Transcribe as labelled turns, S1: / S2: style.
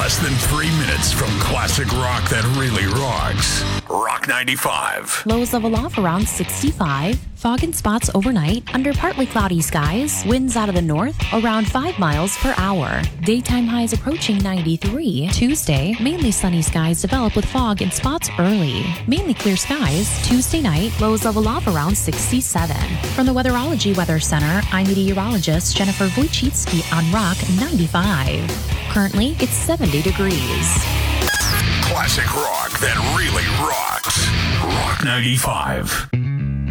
S1: Less than 3 minutes from classic rock that really rocks. Rock 95.
S2: Lows level off around 65. Fog and spots overnight under partly cloudy skies. Winds out of the north around 5 miles per hour. Daytime highs approaching 93. Tuesday, mainly sunny skies develop with fog and spots early. Mainly clear skies. Tuesday night, lows level off around 67. From the Weatherology Weather Center, I'm meteorologist Jennifer Wojcicki on Rock 95. Currently, it's 70 degrees.
S1: Classic rock that really rocks. Rock 95.